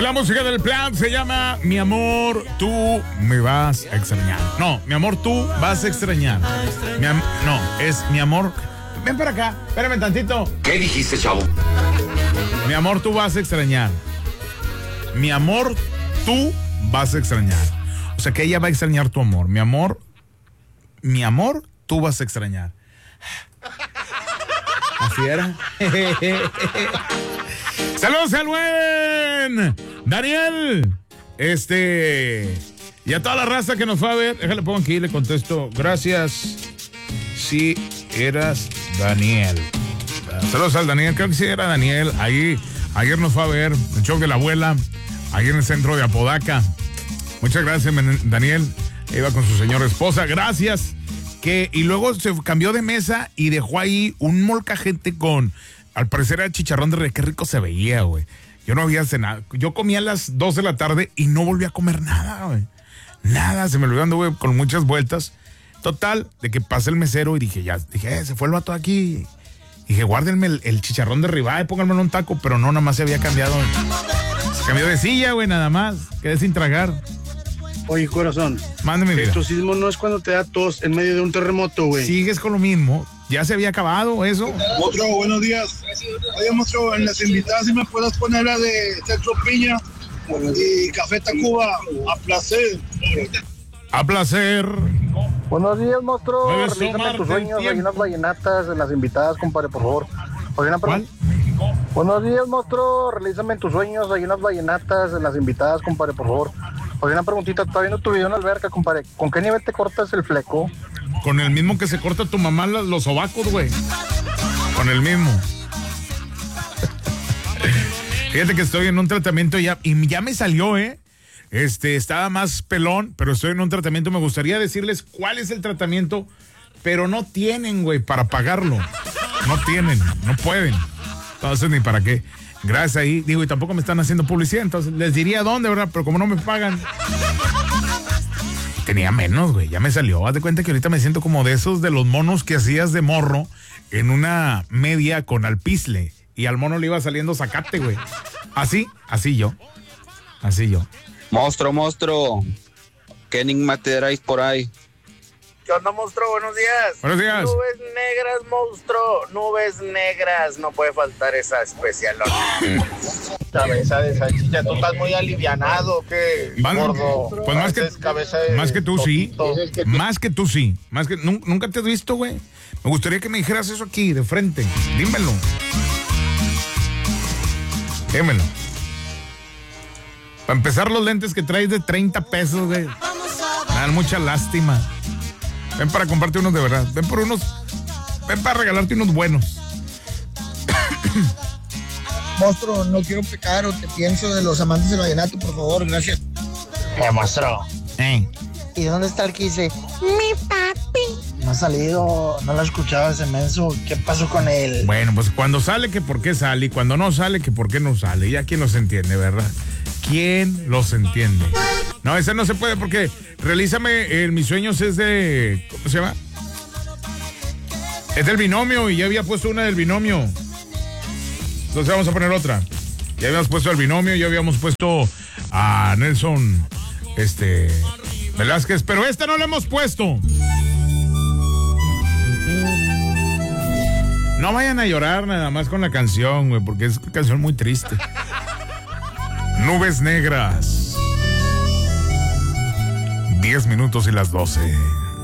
La música del plan se llama Mi amor, tú me vas a extrañar. No, mi amor, tú vas a extrañar. No, es mi amor. Ven para acá, espérame tantito. ¿Qué dijiste, chavo? Mi amor, tú vas a extrañar. Mi amor, tú vas a extrañar. O sea que ella va a extrañar tu amor. Mi amor, tú vas a extrañar. Así era. Saludos al buen Daniel. Y a toda la raza que nos fue a ver. Déjale, pongo aquí y le contesto. Gracias. Si eras Daniel. Saludos al Daniel. Creo que sí era Daniel. Ayer nos fue a ver. El show de la abuela. Ahí en el centro de Apodaca. Muchas gracias, Daniel. Iba con su señora esposa. Gracias. Y luego se cambió de mesa y dejó ahí un molcajete con, al parecer era chicharrón de res. Qué rico se veía, güey. Yo no había cenado. Yo comía a las 2 de la tarde y no volví a comer nada, güey. Nada, se me olvidó, güey, con muchas vueltas. Total, de que pasé el mesero y dije, se fue el vato aquí. Dije, guárdenme el chicharrón de ribeye, pónganme en un taco, pero no, nada más se había cambiado. Se cambió de silla, güey, nada más. Quedé sin tragar. Oye, corazón. Mándame vida. El exorcismo no es cuando te da tos en medio de un terremoto, güey. Sigues con lo mismo. Ya se había acabado eso. Monstruo, buenos días. Oye, monstruo, en las invitadas si me puedes poner la de Centro Piña y Café Tacuba. A placer. A placer. Buenos días, monstruo. Puedes Realízame tomarte tus sueños. el Hay tiempo. unas vallenatas en las invitadas, compadre, por favor. Oye, una ¿Cuál? Buenos días, monstruo. Realízame tus sueños. Hay unas vallenatas en las invitadas, compadre, por favor. Oye, una preguntita. Estaba viendo tu video en la alberca, compadre. ¿Con qué nivel te cortas el fleco? Con el mismo que se corta tu mamá los sobacos, güey. Con el mismo. Fíjate que estoy en un tratamiento y ya me salió, estaba más pelón, pero estoy en un tratamiento. Me gustaría decirles cuál es el tratamiento, pero no tienen, güey, para pagarlo. No tienen, no pueden. Entonces, ni para qué. Gracias ahí. Digo, y tampoco me están haciendo publicidad, entonces les diría dónde, ¿verdad? Pero como no me pagan. Tenía menos, güey, ya me salió. Haz de cuenta que ahorita me siento como de esos de los monos que hacías de morro en una media con alpizle. Y al mono le iba saliendo zacate, güey. Así yo. Monstruo, ¿qué enigma te traes por ahí? ¿Qué onda, monstruo? Buenos días. Buenos días. Nubes negras, monstruo. Nubes negras. No puede faltar esa especialona. Cabeza de salchicha. Tú estás muy alivianado, ¿qué? Gordo. Pues más que tú sí. Más que tú sí. ¿Nunca te has visto, güey? Me gustaría que me dijeras eso aquí, de frente. Dímelo. Dímelo. Para empezar, los lentes que traes de 30 pesos, güey. Me dan mucha lástima. Ven para comprarte unos de verdad. Ven para regalarte unos buenos. Monstruo, no quiero pecar o te pienso de los amantes del vallenato, por favor, gracias. Monstruo. ¿Y dónde está el que dice, mi papi? No ha salido, no lo he escuchado ese menso. ¿Qué pasó con él? Bueno, pues cuando sale, que por qué sale. Y cuando no sale, que por qué no sale. Ya quién los entiende, ¿verdad? ¿Quién los entiende? No, ese no se puede porque Realízame Mis Sueños es de... ¿Cómo se llama? Es del Binomio y ya había puesto una del Binomio. Entonces vamos a poner otra. Ya habíamos puesto al Binomio, ya habíamos puesto a Nelson Velázquez, pero esta no la hemos puesto. No vayan a llorar nada más con la canción, güey, porque es una canción muy triste. Nubes negras. 10 minutos y las 12.